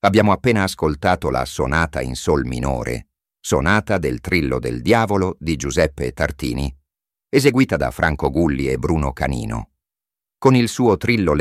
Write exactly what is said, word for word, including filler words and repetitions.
Abbiamo appena ascoltato la sonata in sol minore, sonata del Trillo del Diavolo di Giuseppe Tartini, eseguita da Franco Gulli e Bruno Canino. Con il suo trillo